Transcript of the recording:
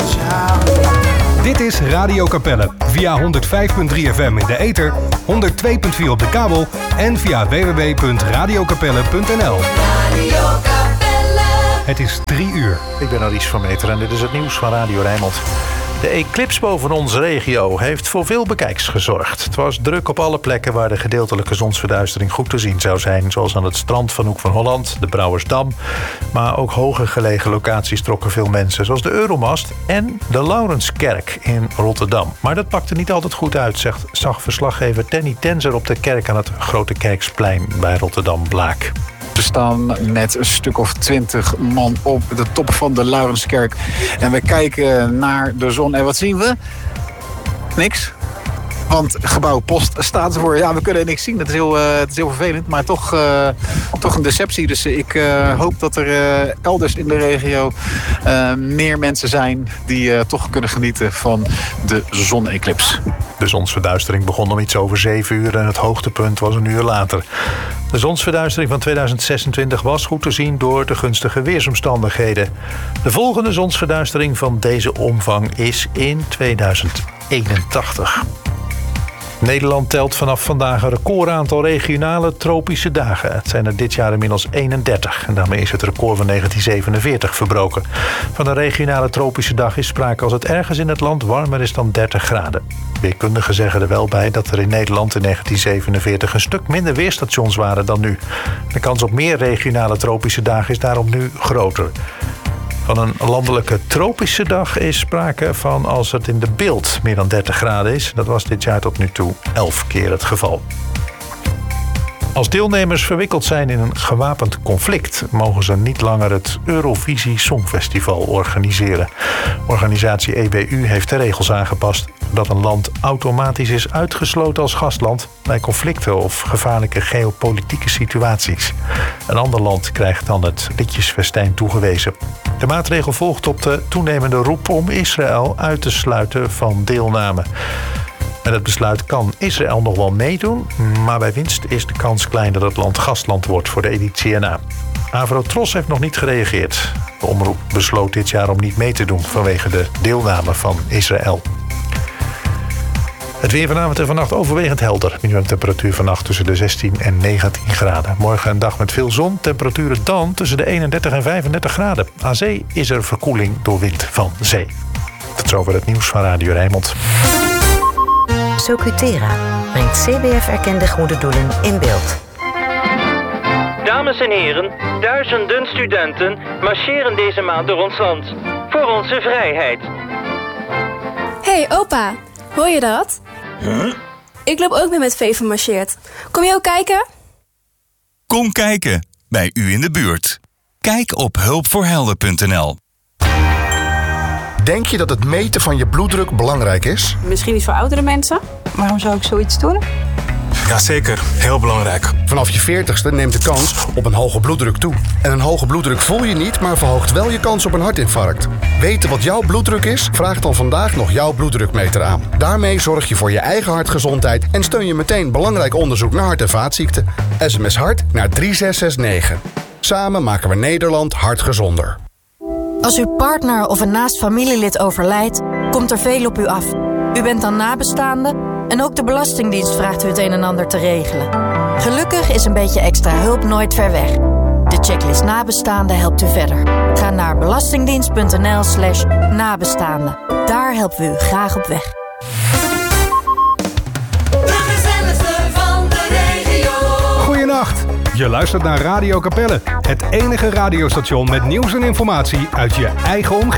Dit is Radio Capelle via 105.3 FM in de ether, 102.4 op de kabel en via www.radiocapelle.nl. Het is 3 uur. Ik ben Aries van Meter en dit is het nieuws van Radio Rijnmond. De eclipse boven onze regio heeft voor veel bekijks gezorgd. Het was druk op alle plekken waar de gedeeltelijke zonsverduistering goed te zien zou zijn. Zoals aan het strand van Hoek van Holland, de Brouwersdam. Maar ook hoger gelegen locaties trokken veel mensen. Zoals de Euromast en de Laurenskerk in Rotterdam. Maar dat pakte niet altijd goed uit, zag verslaggever Tenny Tenzer op de kerk aan het Grote Kerksplein bij Rotterdam-Blaak. We staan met een stuk of 20 man op de top van de Laurenskerk. En we kijken naar de zon. En wat zien we? Niks. Want gebouw Post staat ervoor. Ja, we kunnen niks zien. Het is heel vervelend. Maar toch een deceptie. Dus ik hoop dat er elders in de regio meer mensen zijn die toch kunnen genieten van de zoneclips. De zonsverduistering begon om iets over 7 uur en het hoogtepunt was een uur later. De zonsverduistering van 2026 was goed te zien door de gunstige weersomstandigheden. De volgende zonsverduistering van deze omvang is in 2081. Nederland telt vanaf vandaag een recordaantal regionale tropische dagen. Het zijn er dit jaar inmiddels 31 en daarmee is het record van 1947 verbroken. Van een regionale tropische dag is sprake als het ergens in het land warmer is dan 30 graden. Weerkundigen zeggen er wel bij dat er in Nederland in 1947 een stuk minder weerstations waren dan nu. De kans op meer regionale tropische dagen is daarom nu groter. Van een landelijke tropische dag is sprake van als het in de Bilt meer dan 30 graden is. Dat was dit jaar tot nu toe 11 keer het geval. Als deelnemers verwikkeld zijn in een gewapend conflict, mogen ze niet langer het Eurovisie Songfestival organiseren. Organisatie EBU heeft de regels aangepast dat een land automatisch is uitgesloten als gastland bij conflicten of gevaarlijke geopolitieke situaties. Een ander land krijgt dan het liedjesfestijn toegewezen. De maatregel volgt op de toenemende roep om Israël uit te sluiten van deelname. Met het besluit kan Israël nog wel meedoen, maar bij winst is de kans klein dat het land gastland wordt voor de editie erna. Avrotros heeft nog niet gereageerd. De omroep besloot dit jaar om niet mee te doen vanwege de deelname van Israël. Het weer vanavond en vannacht overwegend helder. Minimumtemperatuur vannacht tussen de 16 en 19 graden. Morgen een dag met veel zon. Temperaturen dan tussen de 31 en 35 graden. Aan zee is er verkoeling door wind van zee. Tot zover het nieuws van Radio Rijnmond. Socutera brengt CBF-erkende goede doelen in beeld. Dames en heren, duizenden studenten marcheren deze maand door ons land. Voor onze vrijheid. Hey opa, hoor je dat? Huh? Ik loop ook mee met Veven marcheert. Kom je ook kijken? Kom kijken, bij u in de buurt. Kijk op hulpvoorhelden.nl. Denk je dat het meten van je bloeddruk belangrijk is? Misschien niet voor oudere mensen. Waarom zou ik zoiets doen? Jazeker, heel belangrijk. Vanaf je 40ste neemt de kans op een hoge bloeddruk toe. En een hoge bloeddruk voel je niet, maar verhoogt wel je kans op een hartinfarct. Weten wat jouw bloeddruk is? Vraag dan vandaag nog jouw bloeddrukmeter aan. Daarmee zorg je voor je eigen hartgezondheid en steun je meteen belangrijk onderzoek naar hart- en vaatziekten. SMS HART naar 3669. Samen maken we Nederland hartgezonder. Als uw partner of een naast familielid overlijdt, komt er veel op u af. U bent dan nabestaande en ook de Belastingdienst vraagt u het een en ander te regelen. Gelukkig is een beetje extra hulp nooit ver weg. De checklist nabestaande helpt u verder. Ga naar belastingdienst.nl/nabestaande. Daar helpen we u graag op weg. De gezelligste van de regio. Goeienacht. Je luistert naar Radio Capelle, het enige radiostation met nieuws en informatie uit je eigen omgeving.